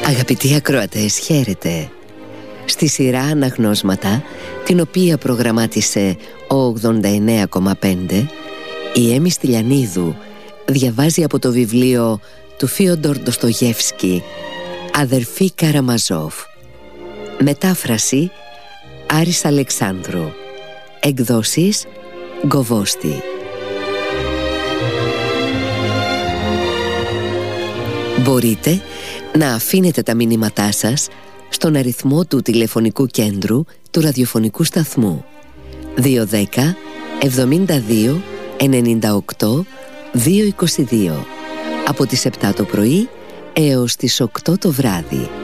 Αγαπητοί ακροατές, χαίρετε. Στη σειρά Αναγνώσματα, την οποία προγραμμάτισε ο 89,5, η Έμι Στυλιανίδου διαβάζει από το βιβλίο του Φίοντορ Ντοστογεύσκη «Αδερφή Καραμαζόφ». Μετάφραση Άρης Αλεξάνδρου. Εκδόσεις Γκοβόστη. Μπορείτε να αφήνετε τα μηνύματά σας στον αριθμό του τηλεφωνικού κέντρου του ραδιοφωνικού σταθμού 210 72 98 222 από τις 7 το πρωί έως τις 8 το βράδυ.